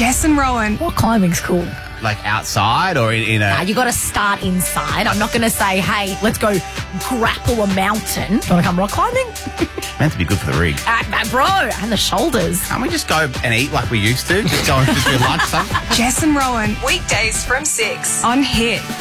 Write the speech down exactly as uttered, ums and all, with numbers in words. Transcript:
Jess and Rowan. What climbing's cool? Like outside or in, in a... Nah, you got to start inside. I'm not going to say, hey, let's go grapple a mountain. Do you want to come rock climbing? Meant to be good for the rig. Uh, uh, bro, and the shoulders. Can't we just go and eat like we used to? Just go and just do lunch something? Jess and Rowan. Weekdays from six. On Hit.